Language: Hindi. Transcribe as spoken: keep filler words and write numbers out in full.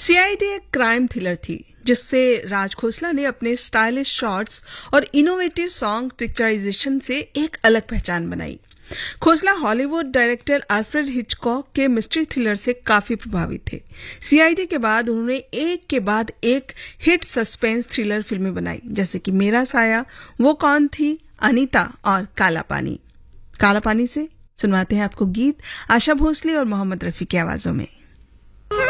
सीआईडी एक क्राइम थ्रिलर थी जिससे राज खोसला ने अपने स्टाइलिश शॉट्स और इनोवेटिव सॉन्ग पिक्चराइजेशन से एक अलग पहचान बनाई। Khosla Hollywood director Alfred Hitchcock के मिस्ट्री थ्रिलर से काफी प्रभावित थे। सीआईडी के बाद उन्होंने एक के बाद एक हिट सस्पेंस थ्रिलर फिल्में बनाई, जैसे कि मेरा साया, वो कौन थी, अनीता और काला पानी। काला पानी से सुनवाते हैं आपको गीत आशा भोसले और मोहम्मद रफी की आवाजों में।